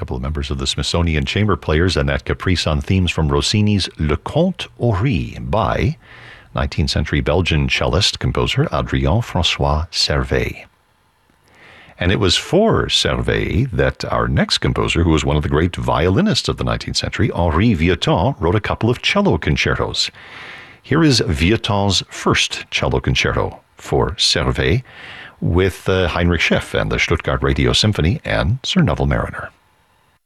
couple of members of the Smithsonian Chamber Players, and that caprice on themes from Rossini's Le Conte Horry by 19th century Belgian cellist composer Adrien François Servais. And it was for Servais that our next composer, who was one of the great violinists of the 19th century, Henri Vieuxtemps, wrote a couple of cello concertos. Here is Vieuxtemp's first cello concerto for Servais with Heinrich Schiff and the Stuttgart Radio Symphony and Sir Neville Marriner.